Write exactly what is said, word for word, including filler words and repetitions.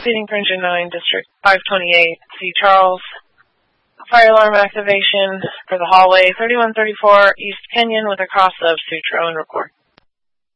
Speeding for engine nine, District five twenty-eight, C. Charles. Fire alarm activation for the hallway, thirty-one thirty-four East Kenyon with a cross of Sutro and report.